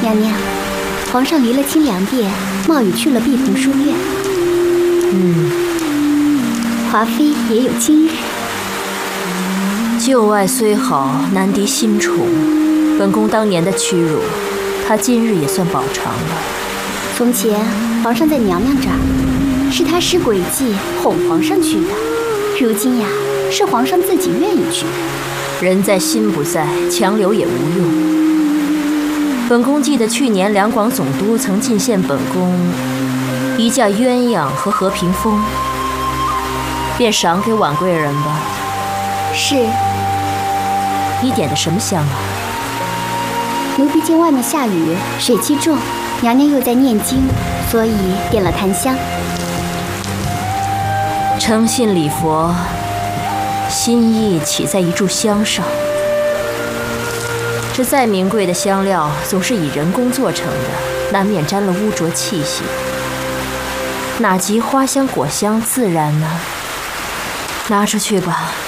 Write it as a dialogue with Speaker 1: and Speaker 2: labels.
Speaker 1: 娘娘，皇上离了清凉殿，冒雨去了碧蓬书院。华妃也有今日。
Speaker 2: 旧爱虽好，难敌新宠。本宫当年的屈辱，她今日也算饱偿了。
Speaker 1: 从前皇上在娘娘这儿，是她施诡计哄皇上去的。如今呀，是皇上自己愿意去。
Speaker 2: 人在心不在，强留也无用。本宫记得去年两广总督曾进献本宫一架鸳鸯和和平风，便赏给婉贵人吧。
Speaker 1: 是。
Speaker 2: 你点的什么香啊？
Speaker 1: 奴婢见外面下雨，水气重，娘娘又在念经，所以点了檀香。
Speaker 2: 诚信礼佛，心意岂在一炷香上？这再名贵的香料，总是以人工做成的，难免沾了污浊气息。哪及花香果香自然呢？拿出去吧。